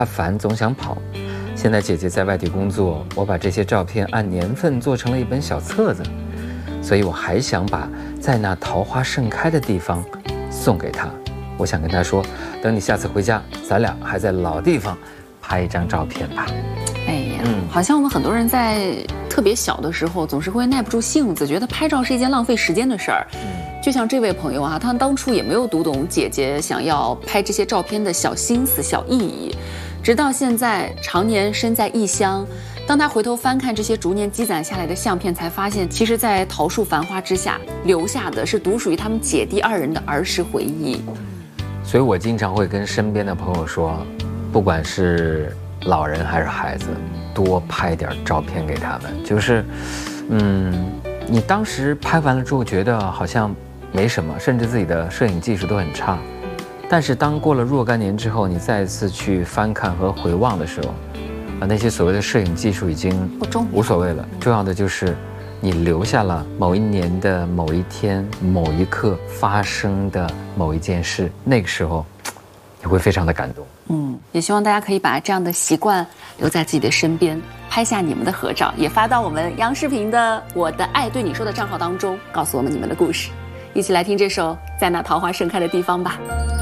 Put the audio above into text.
烦总想跑。现在姐姐在外地工作，我把这些照片按年份做成了一本小册子，所以我还想把在那桃花盛开的地方送给她。我想跟她说，等你下次回家，咱俩还在老地方拍一张照片吧。 哎呀，好像我们很多人在特别小的时候，总是会耐不住性子，觉得拍照是一件浪费时间的事儿。就像这位朋友啊，他当初也没有读懂姐姐想要拍这些照片的小心思、小意义，直到现在常年身在异乡，当他回头翻看这些逐年积攒下来的相片，才发现，其实，在桃树繁花之下，留下的是独属于他们姐弟二人的儿时回忆。 所以我经常会跟身边的朋友说，不管是老人还是孩子，多拍点照片给他们。就是，你当时拍完了之后觉得好像没什么，甚至自己的摄影技术都很差。但是当过了若干年之后，你再次去翻看和回望的时候，那些所谓的摄影技术已经无所谓了。重要的就是你留下了某一年的某一天、某一刻发生的某一件事，那个时候你会非常的感动。 也希望大家可以把这样的习惯留在自己的身边，拍下你们的合照，也发到我们央视频的“我的爱对你说”的账号当中，告诉我们你们的故事。一起来听这首《在那桃花盛开的地方》吧。